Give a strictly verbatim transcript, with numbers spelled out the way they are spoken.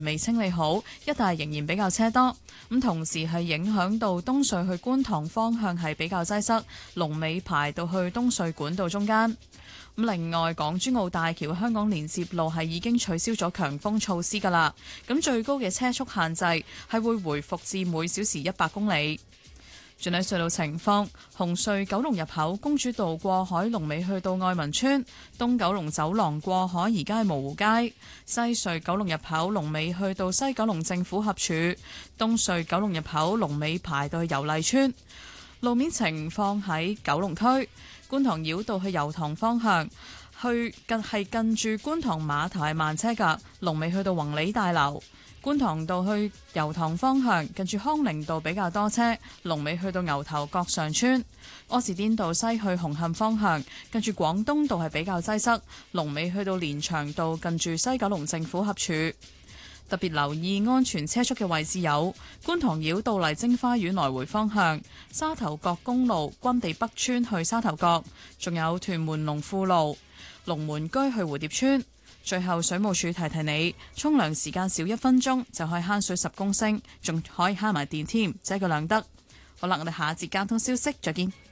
未清理好，一帶仍然比較車多。咁同時係影響到東隧去觀塘方向係比較擠塞，龍尾排到去東隧管道中間。咁另外，港珠澳大橋香港連接路係已經取消咗強風措施㗎啦。咁最高嘅車速限制係會回復至每小時一百公里。轉睇隧道情況，紅隧九龍入口公主道過海龍尾去到愛民村，東九龍走廊過海而家係蕪湖街，西隧九龍入口龍尾去到西九龍政府合署，東隧九龍入口龍尾排到去油麗村。路面情況喺九龍區觀塘繞道去油塘方向，去近係近住觀塘碼頭係慢車㗎，龍尾去到宏利大樓。觀塘道去油塘方向，近住康寧道比較多車，龍尾去到牛頭角上村。柯士甸道西去紅磡方向，近住廣東道係比較擠塞，龍尾去到連翔道近住西九龍政府合署。特別留意安全車速嘅位置有觀塘繞道麗晶花園來回方向、沙頭角公路軍地北村去沙頭角，仲有屯門龍富路龍門居去蝴蝶村。最後，水務署提提你，沖涼時間少一分鐘就可以慳水十公升，仲可以慳埋電添，即係個兩得。好啦，我哋下一節交通消息再見。